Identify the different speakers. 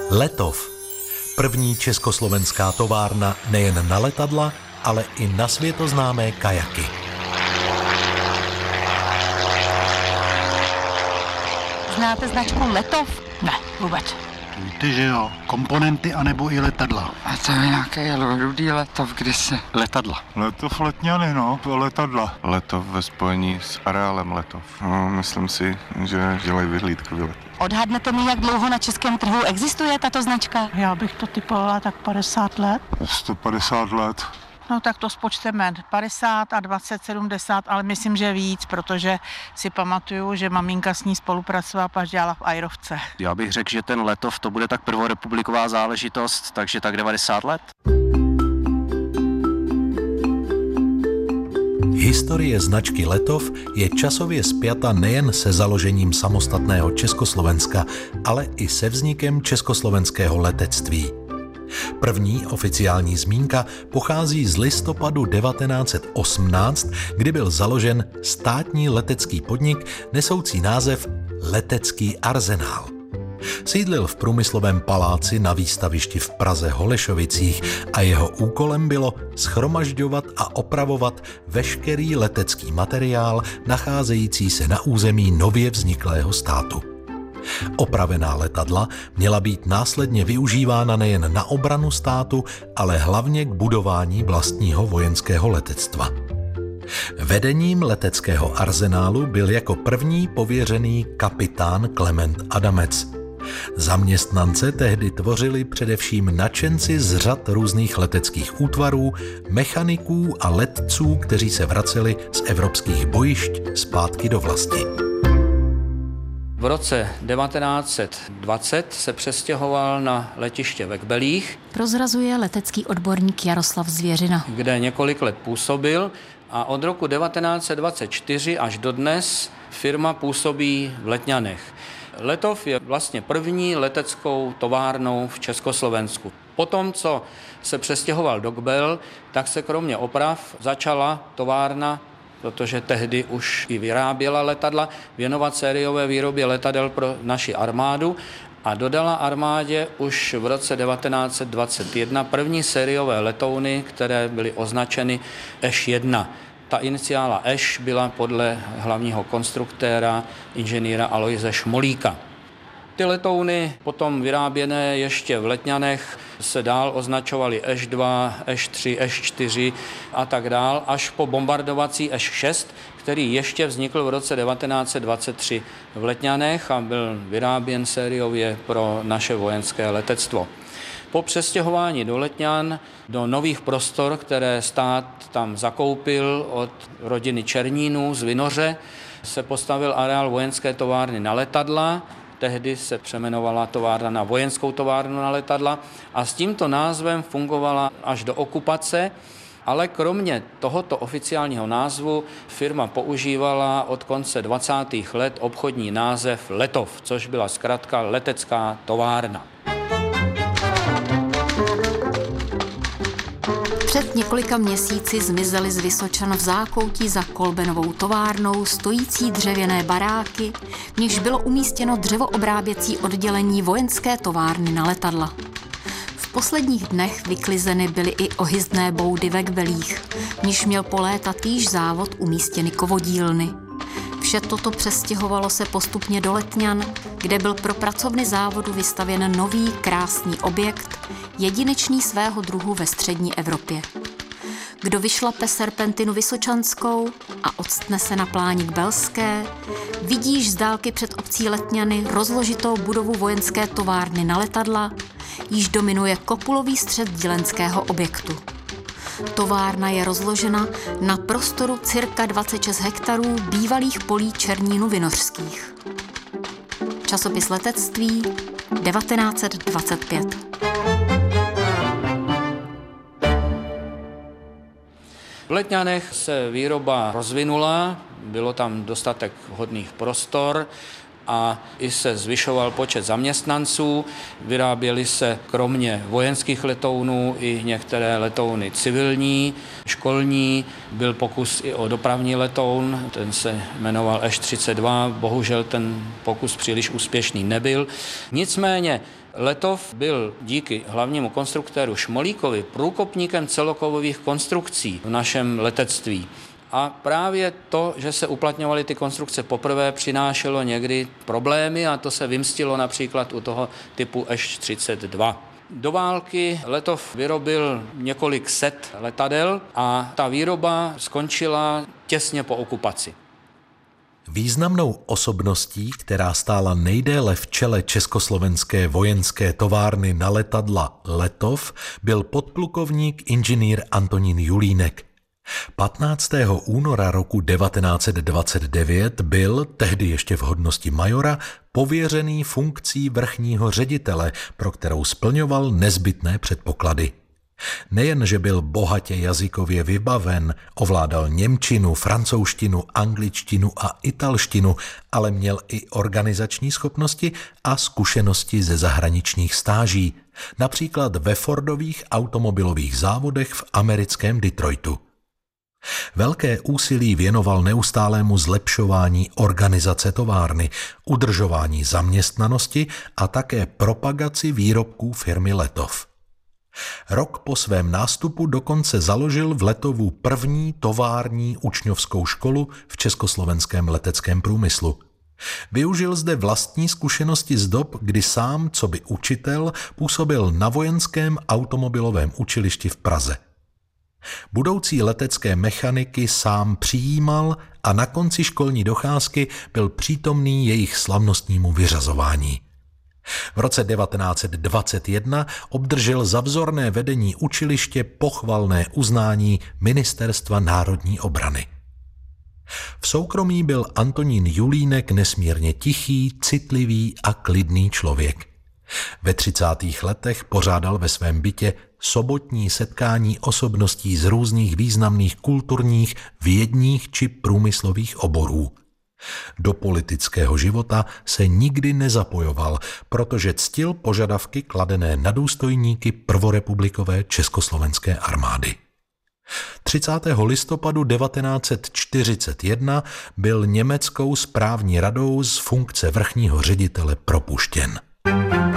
Speaker 1: Letov. První československá továrna nejen na letadla, ale i na světoznámé kajaky.
Speaker 2: Znáte značku Letov?
Speaker 3: Ne, vůbec.
Speaker 4: Víte, že jo, komponenty anebo i letadla.
Speaker 3: A to je nějaké rudý Letov kdysi.
Speaker 4: Letadla.
Speaker 5: Letov Letňany, no, letadla.
Speaker 6: Letov ve spojení s areálem Letov. No, myslím si, že dělají vyhlídkový let.
Speaker 2: Odhadnete mi, jak dlouho na českém trhu existuje tato značka?
Speaker 3: Já bych to typovala tak 50 let.
Speaker 5: 150 let.
Speaker 3: No tak to spočteme 50 a 20, 70, ale myslím, že víc, protože si pamatuju, že maminka s ní spolupracovala, až dělala v Aerovce.
Speaker 7: Já bych řekl, že ten Letov to bude tak prvorepubliková záležitost, takže tak 90 let.
Speaker 1: Historie značky Letov je časově spjata nejen se založením samostatného Československa, ale i se vznikem československého letectví. První oficiální zmínka pochází z listopadu 1918, kdy byl založen státní letecký podnik nesoucí název Letecký arzenál. Sídlil v průmyslovém paláci na výstavišti v Praze Holešovicích a jeho úkolem bylo shromažďovat a opravovat veškerý letecký materiál nacházející se na území nově vzniklého státu. Opravená letadla měla být následně využívána nejen na obranu státu, ale hlavně k budování vlastního vojenského letectva. Vedením leteckého arzenálu byl jako první pověřený kapitán Klement Adamec. Zaměstnance tehdy tvořili především nadšenci z řad různých leteckých útvarů, mechaniků a letců, kteří se vraceli z evropských bojišť zpátky do vlasti.
Speaker 8: V roce 1920 se přestěhoval na letiště ve Kbelích,
Speaker 2: Prozrazuje letecký odborník Jaroslav Zvěřina.
Speaker 8: kde několik let působil a od roku 1924 až dodnes firma působí v Letňanech. Letov je vlastně první leteckou továrnou v Československu. Potom, co se přestěhoval do Kbel, tak se kromě oprav začala továrna, protože tehdy už i vyráběla letadla, věnovat sériové výrobě letadel pro naši armádu a dodala armádě už v roce 1921 první sériové letouny, které byly označeny Eš-1. Ta iniciála Eš byla podle hlavního konstruktéra inženýra Alojze Šmolíka. Ty letouny potom vyráběné ještě v Letňanech se dál označovaly Eš-2, Eš-3, Eš-4 a tak dál, až po bombardovací Eš-6, který ještě vznikl v roce 1923 v Letňanech a byl vyráběn sériově pro naše vojenské letectvo. Po přestěhování do Letňan, do nových prostor, které stát tam zakoupil od rodiny Černínů z Vinoře, se postavil areál vojenské továrny na letadla. Tehdy se přeměnovala továrna na vojenskou továrnu na letadla a s tímto názvem fungovala až do okupace, ale kromě tohoto oficiálního názvu firma používala od konce 20. let obchodní název Letov, což byla zkratka letecká továrna.
Speaker 2: Před několika měsíci zmizely z Vysočan v zákoutí za Kolbenovou továrnou stojící dřevěné baráky, v nichž bylo umístěno dřevoobráběcí oddělení vojenské továrny na letadla. V posledních dnech vyklizeny byly i ohyzdné boudy ve Kbelích, v níž měl polétat týž závod umístěny kovodílny. Vše toto přestěhovalo se postupně do Letňan, kde byl pro pracovny závodu vystavěn nový krásný objekt, jedinečný svého druhu ve střední Evropě. Kdo vyšlape serpentinu vysočanskou a odstne se na pláni Kbelské, vidíš z dálky před obcí Letňany rozložitou budovu vojenské továrny na letadla, již dominuje kopulový střed dílenského objektu. Továrna je rozložena na prostoru cirka 26 hektarů bývalých polí Černínů vinořských. Časopis letectví 1925.
Speaker 8: V Letňanech se výroba rozvinula, bylo tam dostatek vhodných prostor a i se zvyšoval počet zaměstnanců. Vyráběly se kromě vojenských letounů i některé letouny civilní, školní. Byl pokus i o dopravní letoun, ten se jmenoval Š-32. Bohužel ten pokus příliš úspěšný nebyl. Nicméně Letov byl díky hlavnímu konstruktéru Šmolíkovi průkopníkem celokovových konstrukcí v našem letectví. A právě to, že se uplatňovaly ty konstrukce poprvé, přinášelo někdy problémy a to se vymstilo například u toho typu Š-32. Do války Letov vyrobil několik set letadel a ta výroba skončila těsně po okupaci.
Speaker 1: Významnou osobností, která stála nejdéle v čele československé vojenské továrny na letadla Letov, byl podplukovník inženýr Antonín Julínek. 15. února roku 1929 byl, tehdy ještě v hodnosti majora, pověřený funkcí vrchního ředitele, pro kterou splňoval nezbytné předpoklady. Nejen, že byl bohatě jazykově vybaven, ovládal němčinu, francouzštinu, angličtinu a italštinu, ale měl i organizační schopnosti a zkušenosti ze zahraničních stáží, například ve Fordových automobilových závodech v americkém Detroitu. Velké úsilí věnoval neustálému zlepšování organizace továrny, udržování zaměstnanosti a také propagaci výrobků firmy Letov. Rok po svém nástupu dokonce založil v Letovu první tovární učňovskou školu v československém leteckém průmyslu. Využil zde vlastní zkušenosti z dob, kdy sám, coby učitel, působil na vojenském automobilovém učilišti v Praze. Budoucí letecké mechaniky sám přijímal a na konci školní docházky byl přítomný jejich slavnostnímu vyřazování. V roce 1921 obdržel za vzorné vedení učiliště pochvalné uznání Ministerstva národní obrany. V soukromí byl Antonín Julínek nesmírně tichý, citlivý a klidný člověk. Ve 30. letech pořádal ve svém bytě sobotní setkání osobností z různých významných kulturních, vědních či průmyslových oborů. Do politického života se nikdy nezapojoval, protože ctil požadavky kladené na důstojníky prvorepublikové československé armády. 30. listopadu 1941 byl německou správní radou z funkce vrchního ředitele propuštěn.